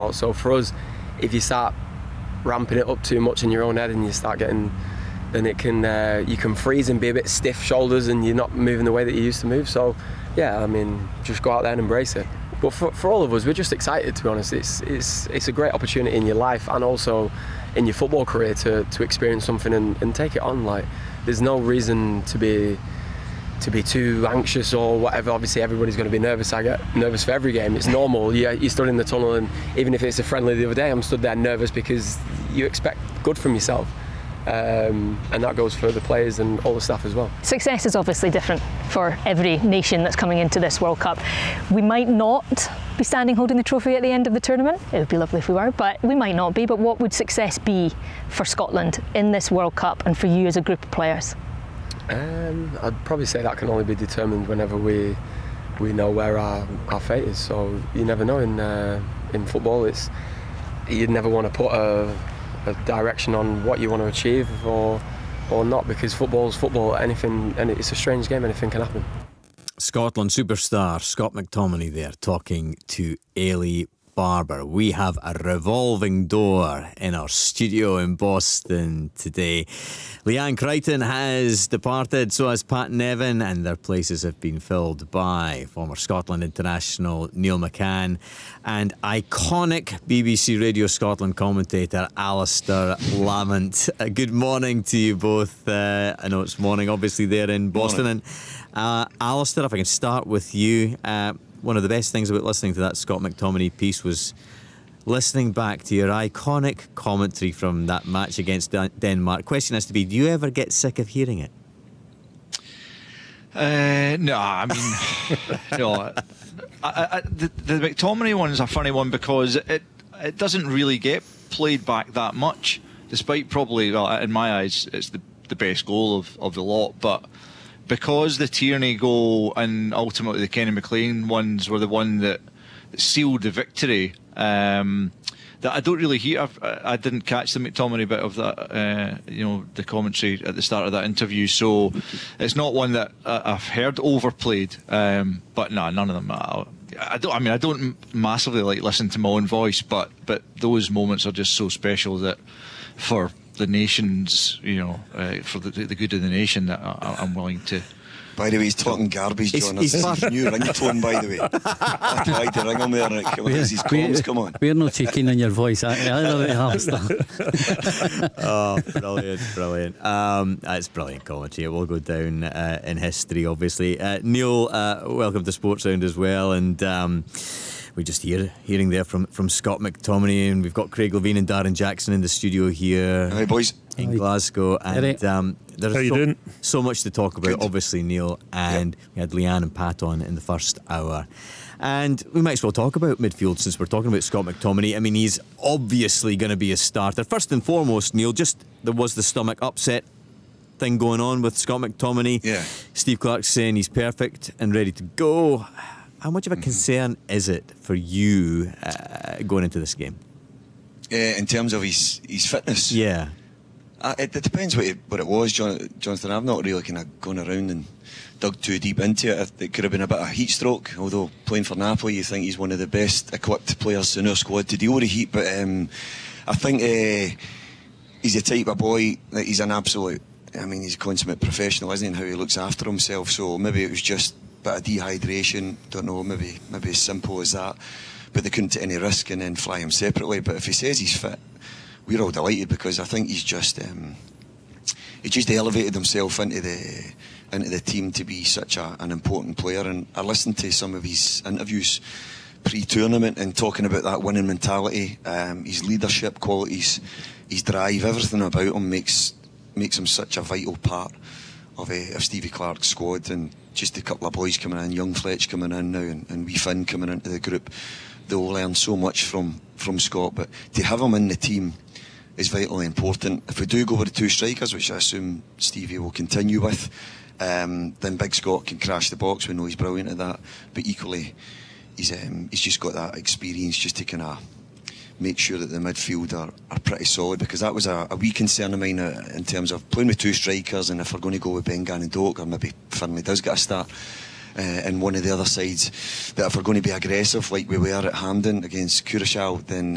about. So for us, if you start ramping it up too much in your own head and you start getting, then it can you can freeze and be a bit stiff shoulders and you're not moving the way that you used to move. So yeah, I mean, just go out there and embrace it. But for all of us, we're just excited, to be honest. It's a great opportunity in your life and also in your football career to experience something and take it on. Like, there's no reason to be too anxious or whatever. Obviously everybody's going to be nervous. I get nervous for every game. It's normal. You stood in the tunnel, and even if it's a friendly the other day, I'm stood there nervous because you expect good from yourself, and that goes for the players and all the staff as well. Success is obviously different for every nation that's coming into this World Cup. We might not be standing holding the trophy at the end of the tournament. It would be lovely if we were, but we might not be. But what would success be for Scotland in this World Cup and for you as a group of players? I'd probably say that can only be determined whenever we know where our fate is. So you never know in football. You'd never want to put a direction on what you want to achieve or not, because football's football. Anything, and it's a strange game. Anything can happen. Scotland superstar Scott McTominay there talking to Ailey Barber. We have a revolving door in our studio in Boston today. Leanne Crichton has departed, so has Pat Nevin, and their places have been filled by former Scotland international Neil McCann and iconic BBC Radio Scotland commentator Alistair Lamont. Good morning to you both. I know it's morning obviously there in Boston. Morning. And Alistair, if I can start with you. One of the best things about listening to that Scott McTominay piece was listening back to your iconic commentary from that match against Denmark. Question has to be, do you ever get sick of hearing it? No, I mean, no. The McTominay one is a funny one because it doesn't really get played back that much, despite probably, well, in my eyes, it's the best goal of the lot, but because the Tierney goal and ultimately the Kenny McLean ones were the one that sealed the victory, that I don't really hear. I didn't catch the McTominay bit of that, the commentary at the start of that interview, so it's not one that I've heard overplayed. But no, none of them. I don't massively like listening to my own voice, but those moments are just so special that for the nation's, for the good of the nation, that I'm willing to. By the way, he's talking garbage, John. It's his new ringtone, by the way. I tried to ring him there, and it came on. His comms, come on. We're not taking on your voice. Oh, brilliant. It's brilliant commentary. It will go down in history, obviously. Neil, welcome to Sports Sound as well. And we just hearing there from Scott McTominay, and we've got Craig Levine and Darren Jackson in the studio here. Hi, boys. In Glasgow. And there's so much to talk about. Good. Obviously, Neil, and we had Leanne and Pat on in the first hour. And we might as well talk about midfield since we're talking about Scott McTominay. I mean, he's obviously going to be a starter. First and foremost, Neil, there was the stomach upset thing going on with Scott McTominay. Yeah. Steve Clarke's saying he's perfect and ready to go. How much of a concern is it for you going into this game? In terms of his fitness? Yeah. It depends what it was, Jonathan. I've not really kind of gone around and dug too deep into it. It could have been a bit of heat stroke, although playing for Napoli, you think he's one of the best equipped players in our squad to deal with the heat. But I think he's the type of boy that he's an absolute, he's a consummate professional, isn't he, in how he looks after himself. So maybe it was just a bit of dehydration, don't know, maybe as simple as that. But they couldn't take any risk and then fly him separately. But if he says he's fit, we're all delighted, because I think he's just he just elevated himself into the team to be such an important player. And I listened to some of his interviews pre-tournament and talking about that winning mentality, his leadership qualities, his drive, everything about him makes him such a vital part of Stevie Clarke's squad. And just a couple of boys coming in, young Fletch coming in now, and wee Finn coming into the group, they'll learn so much from Scott. But to have him in the team is vitally important. If we do go with the two strikers, which I assume Stevie will continue with, then Big Scott can crash the box. We know he's brilliant at that. But equally, he's just got that experience just to kind of make sure that the midfield are pretty solid, because that was a wee concern of mine in terms of playing with two strikers, and if we're going to go with Bengan and Doak, or maybe Finlay does get a start in one of the other sides, that if we're going to be aggressive like we were at Hampden against Curacao, then